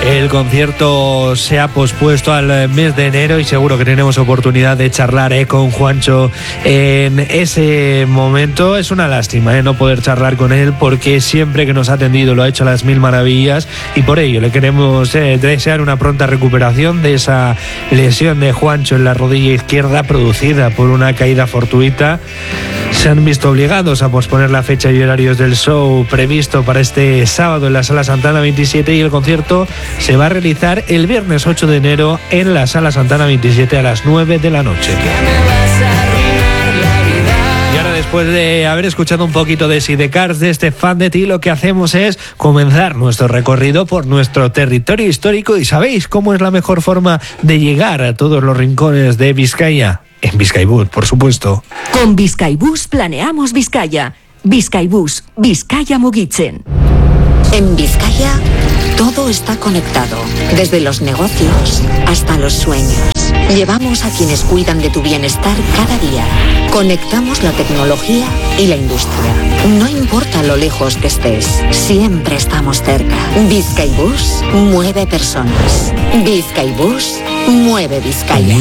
El concierto se ha pospuesto al mes de enero y seguro que tenemos oportunidad de charlar con Juancho en ese momento. Es una lástima no poder charlar con él, porque siempre que nos ha atendido lo ha hecho a las mil maravillas, y por ello le queremos desear una pronta recuperación de esa lesión de Juancho en la rodilla izquierda producida por una caída fortuita. Se han visto obligados a posponer la fecha y horarios del show previsto para este sábado en la Sala Santana 27, y el concierto se va a realizar el viernes 8 de enero en la Sala Santana 27 a las 9 de la noche. Y ahora, después de haber escuchado un poquito de Sidecars, de este Fan de Ti, lo que hacemos es comenzar nuestro recorrido por nuestro territorio histórico. ¿Y sabéis cómo es la mejor forma de llegar a todos los rincones de Vizcaya? En Bizkaibus, por supuesto. Con Bizkaibus planeamos Vizcaya. Bizkaibus, Vizcaya Mugitzen. En Vizcaya todo está conectado, desde los negocios hasta los sueños. Llevamos a quienes cuidan de tu bienestar cada día. Conectamos la tecnología y la industria. No importa lo lejos que estés, siempre estamos cerca. Bizkaibus mueve personas. Bizkaibus mueve Vizcaya.